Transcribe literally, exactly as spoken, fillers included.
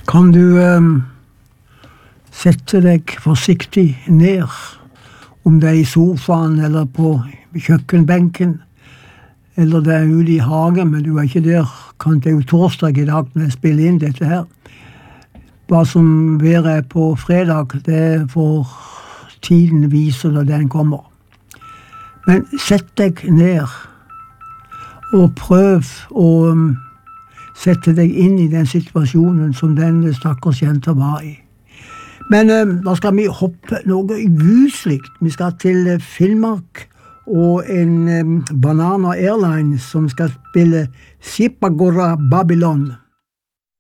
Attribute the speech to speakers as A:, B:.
A: Kan du um, sette deg forsiktig ned, om det er i sofaen eller på kjøkkenbenken, eller det er ute i hagen, men du er ikke der. Kan det jo torsdag i dag når jeg spiller inn dette her. Hva som været er på fredag, det får tiden vise når den kommer. Men sett deg ned, og prøv å um, sette deg inn i den situasjonen som denne stakkars jenta var i. Men um, da skal vi hoppe noe guslikt. Vi skal til uh, Finnmark og en um, Banana Airlines som skal spille Sipagora Babylon.